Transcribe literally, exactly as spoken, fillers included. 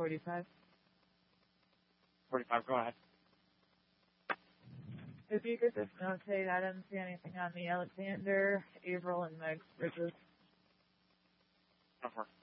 forty-five. forty-five, go ahead. If you could just notate, I didn't see anything on the Alexander, April, and Meg's bridges. Go for it.